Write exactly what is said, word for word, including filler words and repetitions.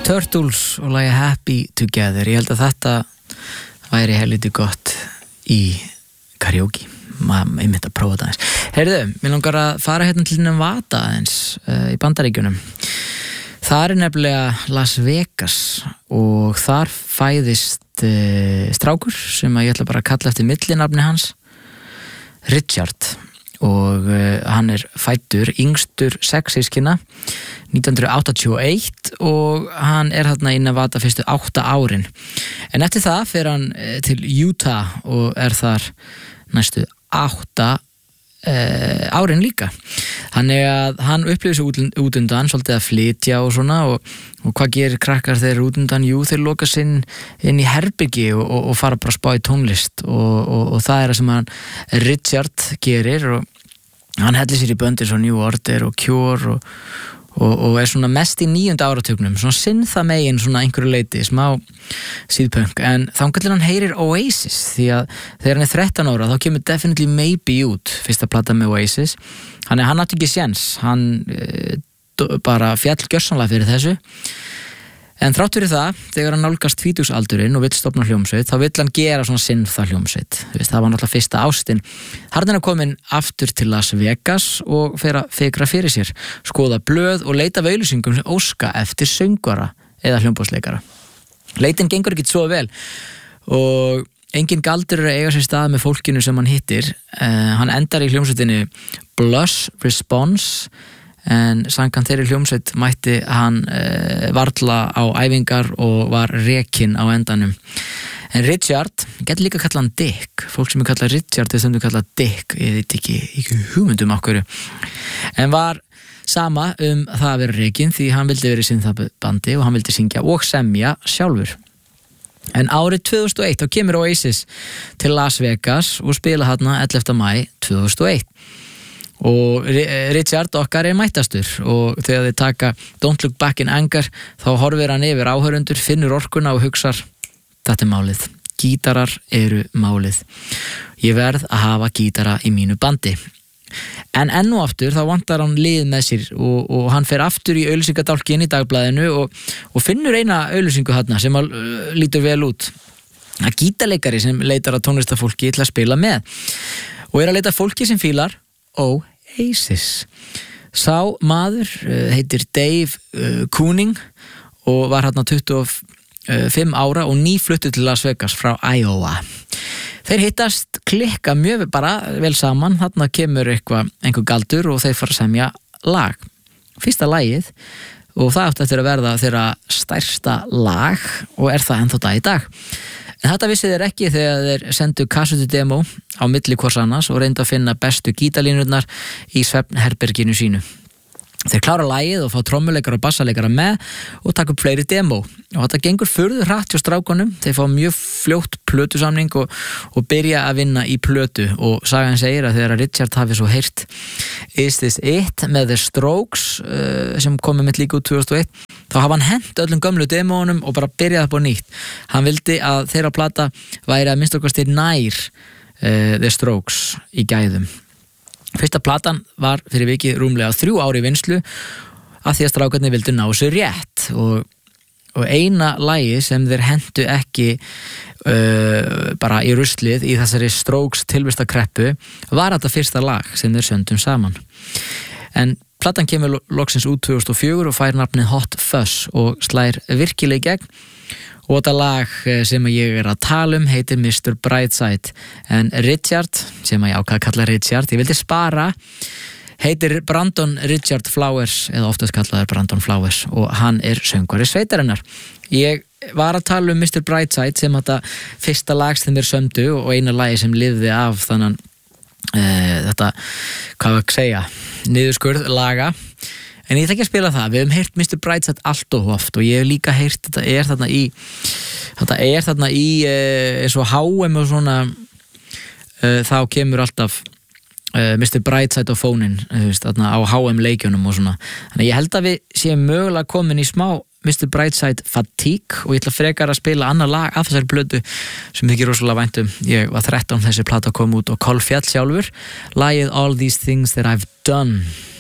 Turtles og lagi Happy Together. Ég held að þetta væri helviti gott í karaoke. Maður einmitt að prófa þetta eins. Heyrðu, mér langar að fara hérna til Nevada eins uh, í Bandaríkjunum. Það er nefnilega Las Vegas og þar fæðist uh, strákur sem að ég ætla bara að kalla eftir millinafni hans, Richard. Og uh, hann er fæddur yngstur sex systkina nítján hundruð áttatíu og eitt og hann er þarna í Nevada fyrstu átta árin. En eftir það fer hann uh, til Utah og er þar næstu átta uh, árin líka. Þannig að hann upplifir sig út, út undan svolítið að flytja og svona og, og hvað gerir krakkar þeir út undan? Jú, þeir loka sinn inn í herbyggi og, og, og fara bara að spá í tónlist og, og, og það er það sem hann Richard gerir og hann hellir sér í böndir svo New Order og Cure og, og, og er svona mest í níunda áratugnum, svona syntha megin svona einhverju leiti, smá síðpunk, en þangað til hann heyrir Oasis, því að þegar hann er þrettán ára þá kemur Definitely Maybe út, fyrsta plata með Oasis. Hann er hann átti ekki séns, hann e, bara fjall gjörsamlega fyrir þessu. En þrátt fyrir það, þegar hann nálgast tvítugsaldurinn og vill stofna hljómsveit, þá vill hann gera svona syntha hljómsveit. Veist, það var náttúrulega fyrsta ástin. Hann er komin aftur til Las Vegas og fer að fikra fyrir sér, skoða blöð og leita af auglýsingum sem óska eftir söngvara eða hljómborðsleikara. Leitin gengur ekki svo vel og engin galdur er að eiga sér stað með fólkinu sem hann hittir. Uh, hann endar í hljómsveitinni Blush Response, en samkvæmt þeirri hljómsveit mætti hann uh, varla á æfingar og var rekinn á endanum. En Richard, ég geti líka kalla hann Dick, fólk sem er kallað Richard þeir stundu kallað Dick, ég veit ekki, ekki hugmyndum okkur, en var sama um það að vera rekinn því hann vildi vera í synthabandi og hann vildi syngja og semja sjálfur. En árið tvö þúsund og eitt þá kemur Oasis til Las Vegas og spila þarna ellefta maí tvö þúsund og eitt. Og Richard okkar er mættastur og þegar þeir taka Don't Look Back in Anger þá horfir hann yfir áhörundur, finnur orkuna og hugsar, þetta er málið, gítarar eru málið, ég verð að hafa gítara í mínu bandi. En enn og aftur þá vantar hann lið með sér og, og hann fer aftur í auglýsingadálkinn í dagblaðinu og, og finnur eina auglýsingu þarna sem að, uh, lítur vel út. Það er gítarleikari sem leitar að tónlistafólki til að spila með og er að leita fólki sem fílar Oasis. Sá maður uh, heitir Dave uh, Kooning og var hérna tuttugu og fimm ára og nýfluttur til Las Vegas frá Iowa. Þeir hittast, klikka mjög bara vel saman, þarna kemur eitthvað, einhver galdur og þeir fara að semja lag. Fyrsta lagið og það átti eftir að verða þeirra stærsta lag og er það ennþá dag í dag. En þetta vissi þeir ekki þegar þeir sendu kassetu demo á milli hvors annars og reyndu að finna bestu gítarlínurnar í svefnherberginu sínu. Þeir klára lagið og fá trommuleikara og bassaleikara með og taka upp fleiri demo og þetta gengur furðu hratt hjá strákunum. Þeir fá mjög fljótt plötusamning og, og byrja að vinna í plötu og sagan segir að þegar Richard hafi svo heyrt Is This It með The Strokes uh, sem komið mitt líka út tvö þúsund og eitt þá hafa hann hent öllum gömlu demónum og bara byrjað upp á nýtt. Hann vildi að þeirra plata væri að minnst okkar styr nær uh, The Strokes í gæðum. Fyrsta platan var fyrir vikið rúmlega þrjú ári vinslu að því að strákarnir vildu ná sér rétt og, og eina lagi sem þeir hentu ekki uh, bara í ruslið í þessari Strokes tilvistakreppu var þetta fyrsta lag sem þeir söndum saman. En platan kemur loksins út tvö þúsund og fjögur og fær nafnið Hot Fuzz og slær virkilega í gegn. Og þetta lag sem ég er að tala um heitir mister Brightside en Richard, sem ég ákvað að kalla Richard, ég vildi spara, heitir Brandon Richard Flowers eða oftast kallaður Brandon Flowers og hann er söngvari sveitarinnar. Ég var að tala um mister Brightside sem þetta fyrsta lag sem þeir sömdu og eina lagi sem lifði af þannig uh, þetta, hvað var að segja, niðurskurð laga. En ég ætla ekki að spila það, við hefum heyrt mister Brightside allt og oft og ég hef líka heyrt þetta er þarna í þetta er þarna í eins og H M og svona uh, þá kemur alltaf uh, mister Brightside á fónin þarna á H M leikjunum og svona. Þannig ég held að við séum mögulega komin í smá mister Brightside fatigue og ég ætla frekar að spila annar lag af þessari plötu sem þykir rosalega vænt um. Ég var þrettán þessi plata kom út og kolfjall sjálfur lagið All These Things That I've Done.